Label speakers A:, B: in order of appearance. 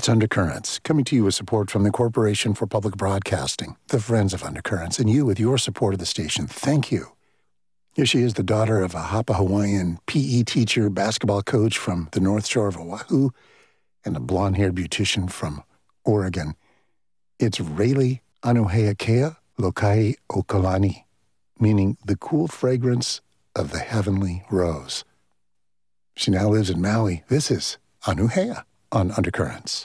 A: It's Undercurrents, coming to you with support from the Corporation for Public Broadcasting, the Friends of Undercurrents, and you with your support of the station. Thank you. Here she is, the daughter of a Hapa Hawaiian PE teacher, basketball coach from the North Shore of Oahu, and a blonde-haired beautician from Oregon. It's Rayleigh Anuheakea Lokai Okalani, meaning the cool fragrance of the heavenly rose. She now lives in Maui. This is Anuhea on Undercurrents.